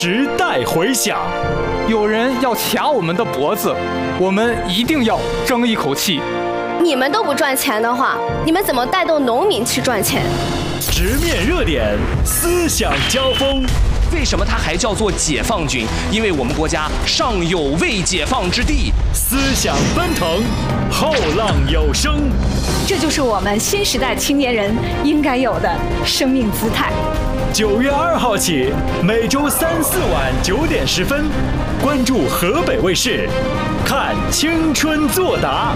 时代回响， 有人要卡我们的脖子，我们一定要争一口气。 你们都不赚钱的话，你们怎么带动农民去赚钱？ 直面热点，思想交锋。 为什么它还叫做解放军？因为我们国家尚有未解放之地。 思想奔腾，后浪有声。 这就是我们新时代青年人应该有的生命姿态。 9月2号起，每周3、4晚9点10分，关注河北卫视，看青春作答。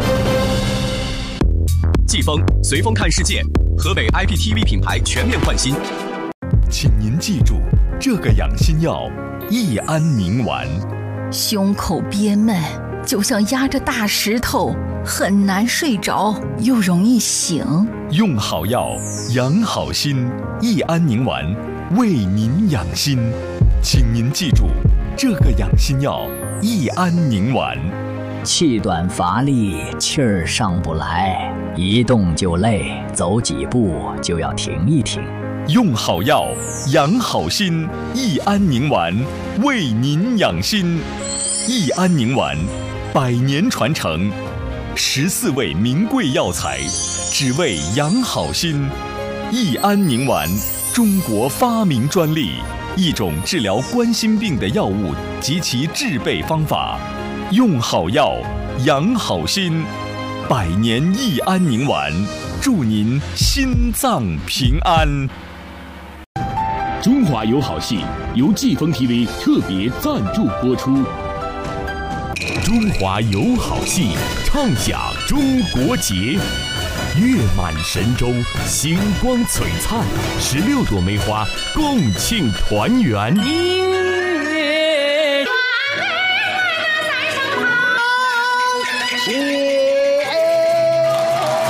季风随风看世界，河北 IPTV 品牌全面换新。 请您记住这个养心药益安宁丸。 胸口憋闷，就像压着大石头，很难睡着，又容易醒。 用好药养好心，益安宁丸为您养心。请您记住这个养心药益安宁丸。 气短乏力，气儿上不来，一动就累，走几步就要停一停。 用好药养好心，益安宁丸为您养心。益安宁丸100年传承，14味名贵药材，只为养好心。益安宁丸，中国发明专利，一种治疗冠心病的药物及其制备方法。用好药养好心，100年益安宁丸，祝您心脏平安。 中华友好系由季风 TV 特别赞助播出。 中华友好系畅享中国节，月满神州，星光璀璨，16朵梅花共庆团圆。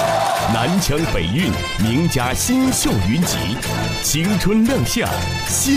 南腔北韵，名家新秀云集，青春亮相，新